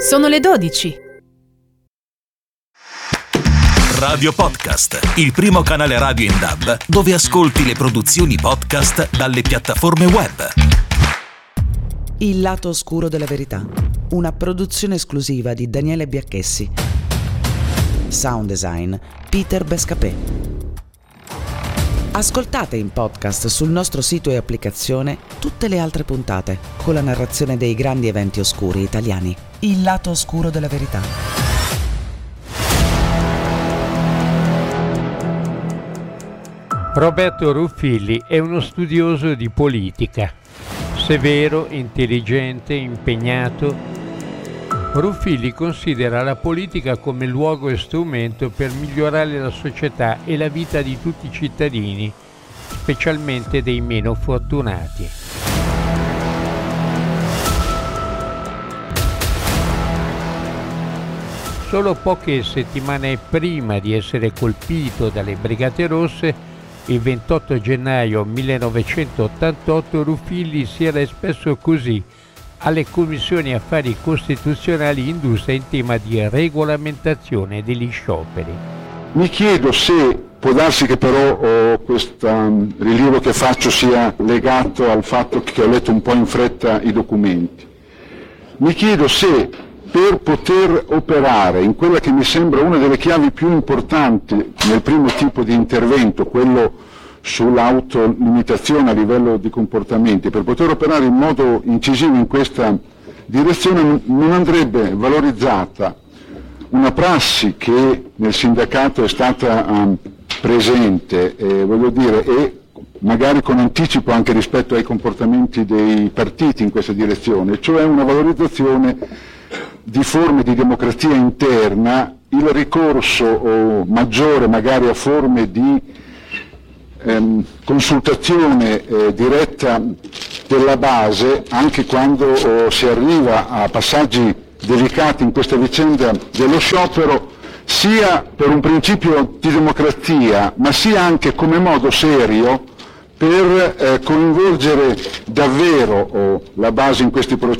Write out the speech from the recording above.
Sono le 12. Radio Podcast, il primo canale radio in DAB dove ascolti le produzioni podcast dalle piattaforme web. Il lato oscuro della verità, una produzione esclusiva di Daniele Biacchessi. Sound design Peter Bescapè. Ascoltate in podcast sul nostro sito e applicazione tutte le altre puntate con la narrazione dei grandi eventi oscuri italiani. Il lato oscuro della verità. Roberto Ruffilli è uno studioso di politica, severo, intelligente, impegnato. Ruffilli considera la politica come luogo e strumento per migliorare la società e la vita di tutti i cittadini, specialmente dei meno fortunati. Solo poche settimane prima di essere colpito dalle Brigate Rosse, il 28 gennaio 1988, Ruffilli si era espresso così alle Commissioni Affari Costituzionali e Industria in tema di regolamentazione degli scioperi. Mi chiedo se, può darsi che però questo rilievo che faccio sia legato al fatto che ho letto un po' in fretta i documenti, mi chiedo se per poter operare in quella che mi sembra una delle chiavi più importanti nel primo tipo di intervento, quello sull'autolimitazione a livello di comportamenti, per poter operare in modo incisivo in questa direzione non andrebbe valorizzata una prassi che nel sindacato è stata presente, e magari con anticipo anche rispetto ai comportamenti dei partiti in questa direzione, cioè una valorizzazione di forme di democrazia interna, il ricorso maggiore magari a forme di consultazione diretta della base, anche quando si arriva a passaggi delicati in questa vicenda dello sciopero, sia per un principio di democrazia, ma sia anche come modo serio per coinvolgere davvero la base in questi processi.